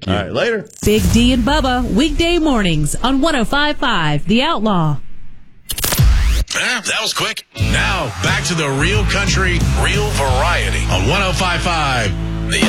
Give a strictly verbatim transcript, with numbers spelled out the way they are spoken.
you. All right, later. Big D and Bubba, weekday mornings on one oh five point five The Outlaw. Eh, that was quick. Now, back to the real country, real variety on one oh five point five